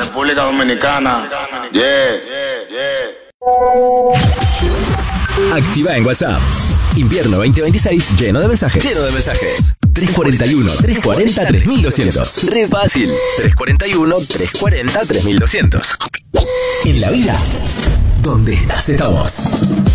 República Dominicana. Yeah. Activa en WhatsApp. Invierno 2026 lleno de mensajes. 341-340-3200. Re fácil. 341-340-3200. En la vida, donde estás, estamos.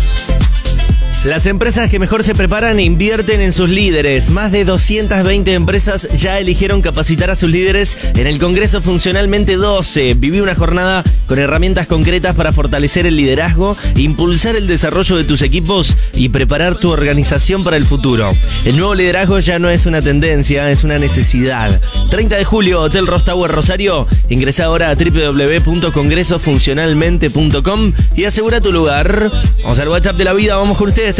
Las empresas que mejor se preparan invierten en sus líderes. Más de 220 empresas ya eligieron capacitar a sus líderes en el Congreso Funcionalmente 12. Viví una jornada con herramientas concretas para fortalecer el liderazgo, impulsar el desarrollo de tus equipos y preparar tu organización para el futuro. El nuevo liderazgo ya no es una tendencia, es una necesidad. 30 de julio, Hotel Rostower Rosario. Ingresa ahora a www.congresofuncionalmente.com y asegura tu lugar. Vamos al WhatsApp de la vida, vamos con ustedes.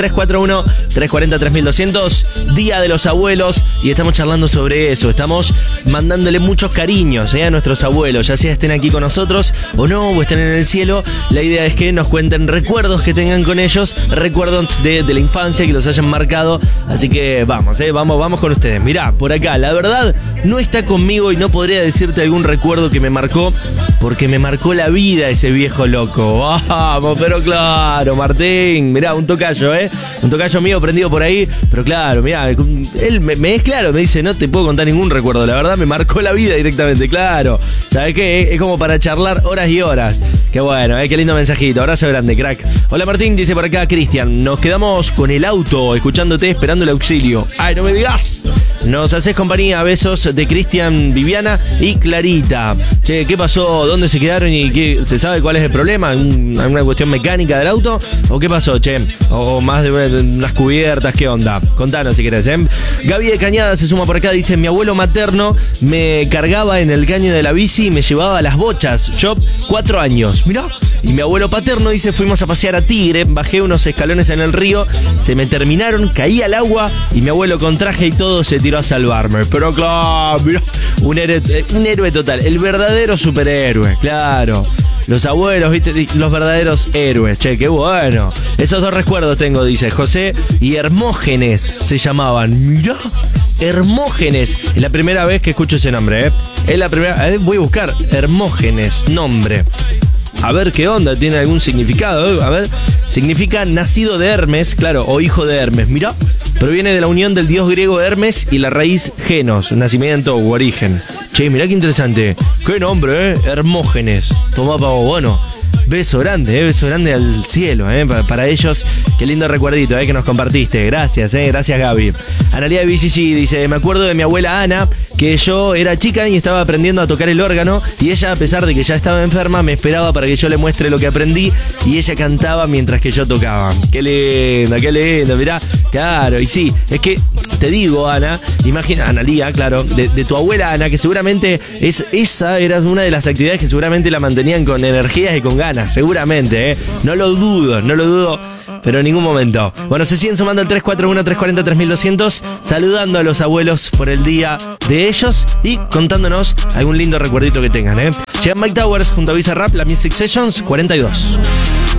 341-340-3200, Día de los Abuelos, y estamos charlando sobre eso. Estamos mandándole muchos cariños a nuestros abuelos, ya sea estén aquí con nosotros o no, o estén en el cielo. La idea es que nos cuenten recuerdos que tengan con ellos, recuerdos de la infancia que los hayan marcado. Así que vamos con ustedes. Mirá, por acá, la verdad no está conmigo y no podría decirte algún recuerdo que me marcó, porque me marcó la vida ese viejo loco. Vamos, pero claro, Martín, mirá, un tocayo, un tocayo mío prendido por ahí, pero claro, mirá, él me es claro, me dice, no te puedo contar ningún recuerdo, la verdad me marcó la vida directamente, claro. ¿Sabes qué? Es como para charlar horas y horas. Qué bueno, qué lindo mensajito, abrazo grande, crack. Hola Martín, dice por acá Cristian, nos quedamos con el auto, escuchándote, esperando el auxilio. Ay, no me digas. Nos haces compañía, besos de Cristian, Viviana y Clarita. Che, ¿qué pasó? ¿Dónde se quedaron? ¿Y qué, se sabe cuál es el problema? ¿Alguna cuestión mecánica del auto? ¿O qué pasó, che? ¿O más de unas cubiertas? ¿Qué onda? Contanos si querés, Gaby de Cañada se suma por acá, dice, mi abuelo materno me cargaba en el caño de la bici y me llevaba a las bochas. Yo, 4 años. Mirá. Y mi abuelo paterno dice, fuimos a pasear a Tigre, bajé unos escalones en el río, se me terminaron, caí al agua y mi abuelo con traje y todo se tiró a salvarme. Pero claro, mirá, un héroe total, el verdadero superhéroe, claro. Los abuelos, viste, los verdaderos héroes. Che, qué bueno. Esos 2 recuerdos tengo, dice José y Hermógenes se llamaban. Mirá, Hermógenes. Es la primera vez que escucho ese nombre, Es la primera. Voy a buscar Hermógenes, nombre. A ver qué onda, tiene algún significado. A ver, significa nacido de Hermes, claro, o hijo de Hermes. Mirá, proviene de la unión del dios griego Hermes y la raíz genos, nacimiento u origen. Che, mirá qué interesante. Qué nombre, Hermógenes. Toma pavo, bueno. Beso grande al cielo, para ellos. Qué lindo recuerdito, que nos compartiste. Gracias, gracias Gaby. Analia de BCG dice, me acuerdo de mi abuela Ana, que yo era chica y estaba aprendiendo a tocar el órgano, y ella, a pesar de que ya estaba enferma, me esperaba para que yo le muestre lo que aprendí, y ella cantaba mientras que yo tocaba. Qué lindo, mirá. Claro, y sí, es que te digo, Ana, imagina, Analia, claro, de tu abuela Ana, que seguramente esa era una de las actividades que seguramente la mantenían con energías y con ganas, seguramente, no lo dudo, pero en ningún momento. Bueno, se siguen sumando el 341-340-3200, saludando a los abuelos por el día de ellos y contándonos algún lindo recuerdito que tengan, Llegan Mike Towers junto a Bizarrap, la Music Sessions 42.